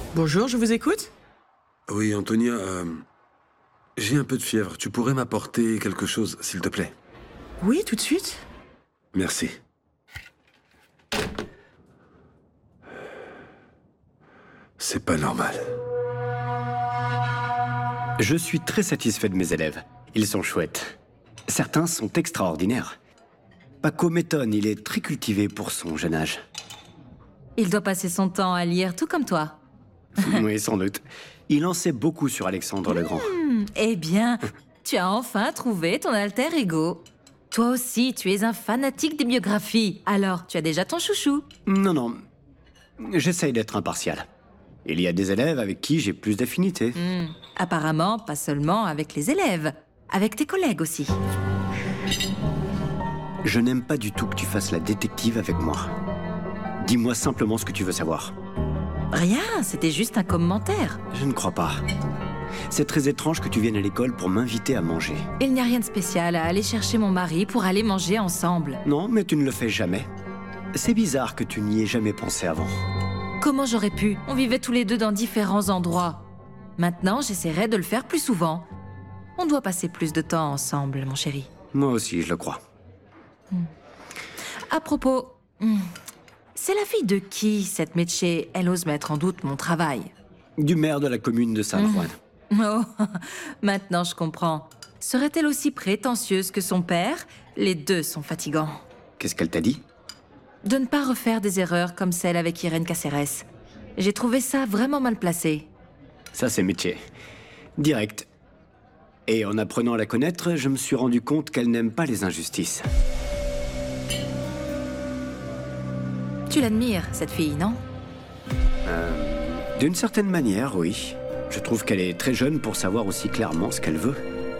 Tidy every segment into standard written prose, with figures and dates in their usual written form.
Bonjour, je vous écoute. Oui, Antonia, j'ai un peu de fièvre. Tu pourrais m'apporter quelque chose, s'il te plaît? Oui, tout de suite. Merci. C'est pas normal. Je suis très satisfait de mes élèves. Ils sont chouettes. Certains sont extraordinaires. Paco m'étonne, il est très cultivé pour son jeune âge. Il doit passer son temps à lire, tout comme toi. Oui, sans doute. Il en sait beaucoup sur Alexandre le Grand. Eh bien, tu as enfin trouvé ton alter ego. Toi aussi, tu es un fanatique des biographies. Alors, tu as déjà ton chouchou. Non. J'essaye d'être impartial. Il y a des élèves avec qui j'ai plus d'affinité. Apparemment, pas seulement avec les élèves, avec tes collègues aussi. Je n'aime pas du tout que tu fasses la détective avec moi. Dis-moi simplement ce que tu veux savoir. Rien, c'était juste un commentaire. Je ne crois pas. C'est très étrange que tu viennes à l'école pour m'inviter à manger. Il n'y a rien de spécial à aller chercher mon mari pour aller manger ensemble. Non, mais tu ne le fais jamais. C'est bizarre que tu n'y aies jamais pensé avant. Comment j'aurais pu? On vivait tous les deux dans différents endroits. Maintenant, j'essaierai de le faire plus souvent. On doit passer plus de temps ensemble, mon chéri. Moi aussi, je le crois. À propos, c'est la fille de qui, cette Métier? Elle ose mettre en doute mon travail. Du maire de la commune de San Juan. Oh, maintenant je comprends. Serait-elle aussi prétentieuse que son père? Les deux sont fatigants. Qu'est-ce qu'elle t'a dit? De ne pas refaire des erreurs comme celle avec Irène Caceres. J'ai trouvé ça vraiment mal placé. Ça, c'est métier. Direct. Et en apprenant à la connaître, je me suis rendu compte qu'elle n'aime pas les injustices. Tu l'admires, cette fille, non? D'une certaine manière, oui. Je trouve qu'elle est très jeune pour savoir aussi clairement ce qu'elle veut.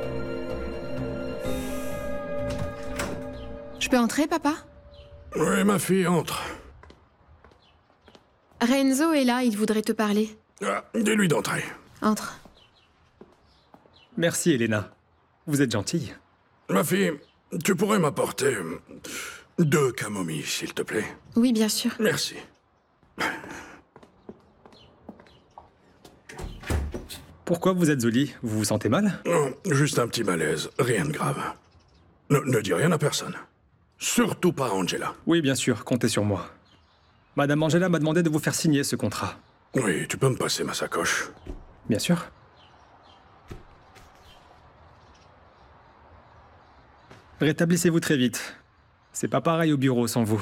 Je peux entrer, papa? Oui, ma fille, entre. Renzo est là, il voudrait te parler. Ah, dis-lui d'entrer. Entre. Merci, Elena. Vous êtes gentille. Ma fille, tu pourrais m'apporter 2 camomilles, s'il te plaît? Oui, bien sûr. Merci. Pourquoi vous êtes au lit? Vous vous sentez mal? Non, juste un petit malaise, rien de grave. Ne dis rien à personne. Surtout pas à Angela. Oui, bien sûr, comptez sur moi. Madame Angela m'a demandé de vous faire signer ce contrat. Oui, tu peux me passer ma sacoche. Bien sûr. Rétablissez-vous très vite. C'est pas pareil au bureau sans vous.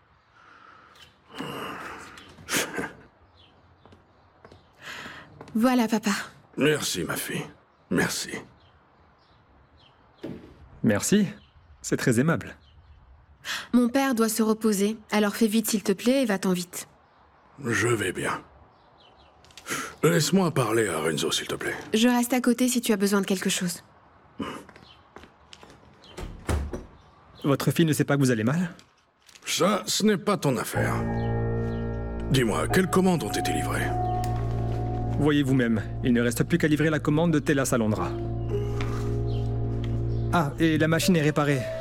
Voilà, papa. Merci, ma fille. Merci. Merci. C'est très aimable. Mon père doit se reposer, alors fais vite s'il te plaît et va-t'en vite. Je vais bien. Laisse-moi parler à Renzo, s'il te plaît. Je reste à côté si tu as besoin de quelque chose. Votre fille ne sait pas que vous allez mal? Ça, ce n'est pas ton affaire. Dis-moi, quelles commandes ont été livrées? Voyez vous-même, il ne reste plus qu'à livrer la commande de Tella Salondra. Ah, et la machine est réparée.